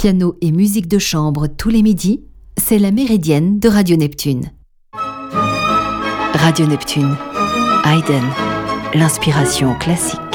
Piano et musique de chambre tous les midis, c'est la Méridienne de Radio Neptune. Radio Neptune, Haydn, l'inspiration classique.